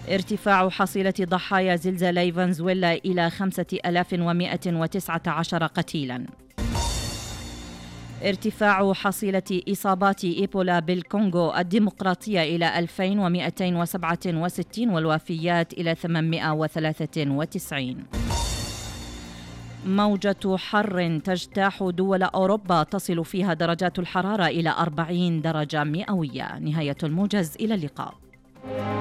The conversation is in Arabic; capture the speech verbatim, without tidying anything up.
ارتفاع حصيلة ضحايا زلزالي فنزويلا إلى خمسة آلاف ومائة وتسعة عشر قتيلاً. ارتفاع حصيلة إصابات إيبولا بالكونغو الديمقراطية إلى ألفين ومائتين وسبعة وستين والوفيات إلى ثمانمائة وثلاثة وتسعين. موجة حر تجتاح دول أوروبا تصل فيها درجات الحرارة إلى أربعين درجة مئوية. نهاية الموجز، إلى اللقاء.